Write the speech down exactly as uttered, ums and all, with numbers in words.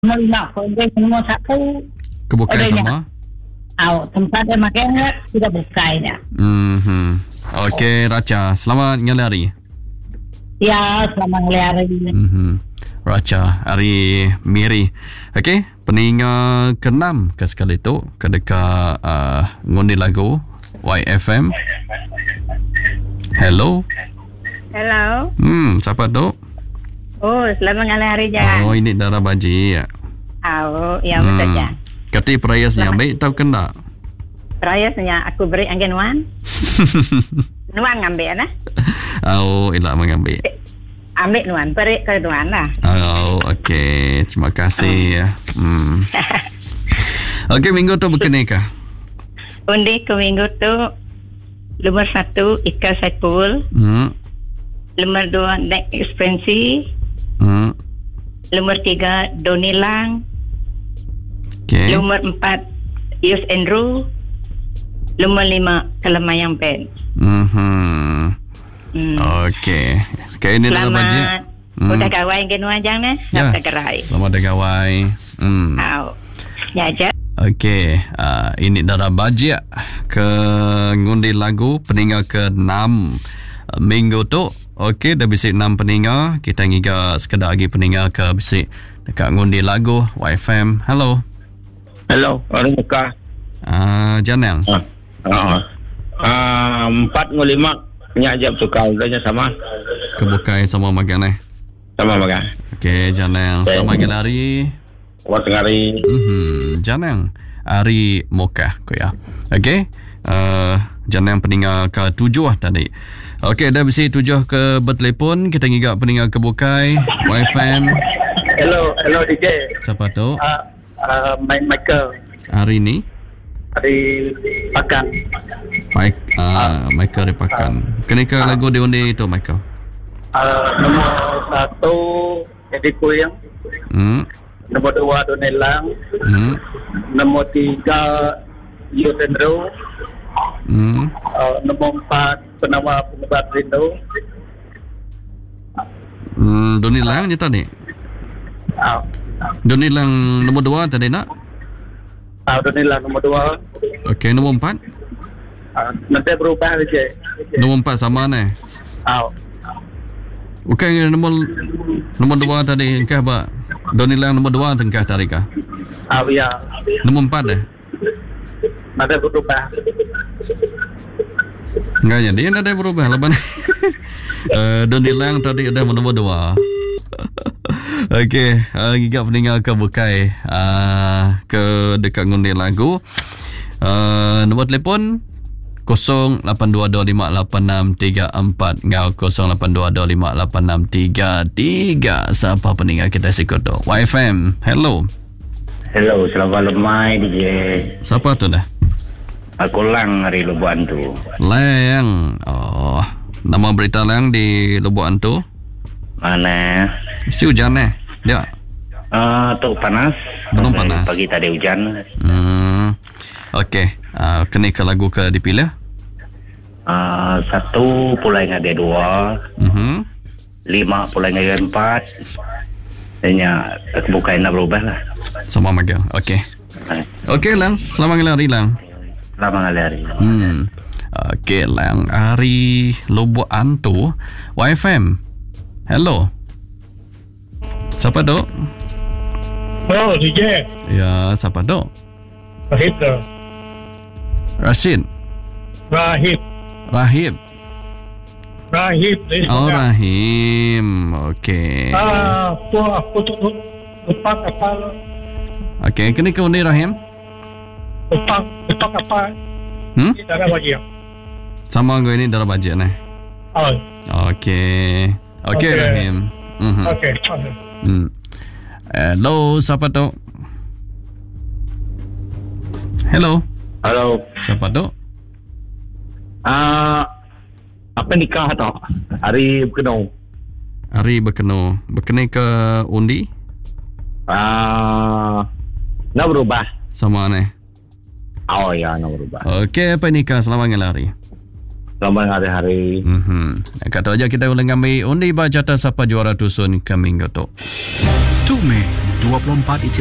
Lima kode semua satu. Kebukai sama? Oh, tempat dia makan sudah bukainya. Hmm. Okey, Racha. Selamat ngelari. Ya, selamat ngelari. Hmm. Racha, hari Miri. Okey, peninga keenam ke sekali tu kedekat uh, ngundi lagu Y F M. Hello. Hello. Hmm, siapa tu? Oh, selamat ngelari je. Oh, ini Dara Baji ya. Oh, ya betul je. Kati perayasnya ambil tahu kena? Perayasnya aku beri angin Nuan. Nuan ngambil lah. Oh, elak mengambil. Ambil Nuan, beri ke Nuan lah. Oh, okey. Terima kasih. Oh. Hmm. Okey, minggu tu berkenaan kah? Undi ke minggu tu nomor satu Ika Saipul. Hmm. Nomor dua Nek Expensi. Hmm. Nomor tiga Doni Lang. Okay. Nomor empat Yus Andrew. Nomor lima Kelamayang Band. Mm-hmm. Hmm. Okey. Okay, ini dalam bajet. Hmm. Udah gawai ke nuajang ni? Ya. Selamat gerai. Selamat dah gawai. Hmm. Oh. Ya aja. Okey. Uh, ini dalam bajet ke ngundi lagu peninggal ke enam uh, minggu tu. Okey, dah bisik enam peninggal. Kita ngiga sekedar lagi peninggal ke bisik dekat ngundi lagu Y F M. Hello. Hello, orang Mekah. Ah, uh, Janel. Ah. Uh, uh, empat ngul lima punya ajab tukar udahnya sama. Kebukai sama makan eh. Sama makan. Okey, Janel. Selamat pagi lari. Buat hari. Mhm, Janel. Ari Mokah ko ya. Okey. Uh, Janel peninggal ke tujuh tadi. Okey, dah besi tujuh ke bertelefon. Kita ngigak peninggal kebukai Y F M. Hello, hello D J. Siapa tu? Uh, uh, Michael. Hari ni? Hari Pakan. Mike, ah, uh, Michael Ripakan. Kenika uh, lagu diundi itu Michael? Uh, nombor satu Eddie Kuyang. Hmm. Nombor dua Donelang. Hmm. Nombor tiga Yusendro. Hmm. Uh, nombor empat Penawar Penebat Rindu. Hmm, Doni Lang je tadi? Uh, Doni Lang nombor dua tadi nak? uh, Donelang nombor dua. Okey, nombor empat? Uh, nanti berubah saja. Nombor empat sama ni? Uh, Bukan nombor nombor dua tadi engkau apa? Doni Lang nombor dua tengkah tadi kah? uh, ya. Nombor empat dah? Nanti berubah. Enggak ya, dia ada berubah lepas ni. uh, Doni Lang tadi ada nombor dua. Okey, uh, gigap peninggal ke bukai uh, ke dekat ngundi lagu. Uh, nombor telefon kosong lapan dua dua lima lapan enam tiga empat ngau kosong lapan dua dua lima lapan enam tiga tiga. Siapa peninggal kita sikut tu? Y F M. Hello. Hello, selamat lemai D J. Siapa tu dah? Aku Lang dari Lubuan tu. Lang. Oh, nama berita Lang di Lubuan tu? Mana? Si hujan eh? Dia? Uh, tu panas. Belum panas. Pagi tadi hujan. Hmm. Okey. Uh, kenika lagu ke dipilih? Uh, satu pulai dengan dia dua. Mhm. Lima pulai dengan dia empat. Hanya bukan nak berubah lah. Sama Magal. Okey. Okey Lang. Selamat hari Lang. Selamat hari. Hmm. Okey Lang. Hari Lubuan tu Y F M. Hello. Siapa tu? Oh, D J. Ya, siapa tu? Rahib tu. Rashid. Rahib. Rahib. Rahib. Oh, Rahim. Okey. Ah, tu aku tu lupa kapal. Okey, kena kau ni Rahim? Lupa, lupa kapal. Hmm? Tidak ada wajib. Sama gue ini dalam bajet ni. Oh. Okey. Okey, Okey. Rahim. Mhm. Okey. Hmm. Hello, siapa tu? Hello. Hello. Siapa tu? Ah, apa nikah tu? Hari berkenau. Hari berkeno. Berkena ke undi? Ah, nak berubah. Sama ni. Oh ya, nak berubah. Okey, apa nikah selamat ngelari. Selamat hari-hari. Mhm. Kata aja kita ulang ambil undi baca siapa juara tusun ke minggu tu. satu Mei dua puluh empat